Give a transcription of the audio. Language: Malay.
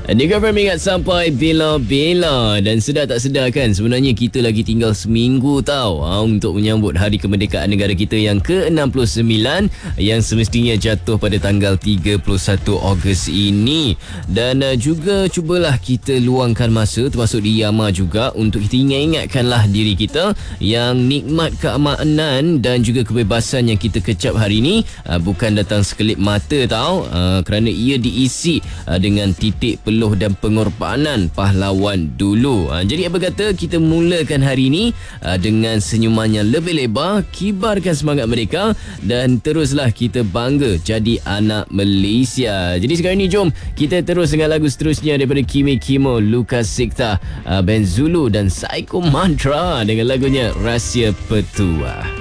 Dia kan ingat sampai bela-bela. Dan sedar tak sedar kan, sebenarnya kita lagi tinggal seminggu tau untuk menyambut Hari Kemerdekaan Negara kita yang ke-69 yang semestinya jatuh pada tanggal 31 Ogos ini. Dan juga cubalah kita luangkan masa, termasuk di Yama juga, untuk kita ingatkanlah diri kita yang nikmat keamanan dan juga kebebasan yang kita kecap hari ini bukan datang sekelip mata tau, kerana ia diisi dengan titik peluh dan pengorbanan pahlawan dulu. Jadi apa kata kita mulakan hari ini dengan senyuman yang lebih lebar, kibarkan semangat mereka dan teruslah kita bangga jadi anak Malaysia. Jadi sekarang ni jom kita terus dengan lagu seterusnya daripada Kimi Kimo, Lucas Sikta, Ben Zulu dan Psycho Mantra dengan lagunya Rahsia Petua.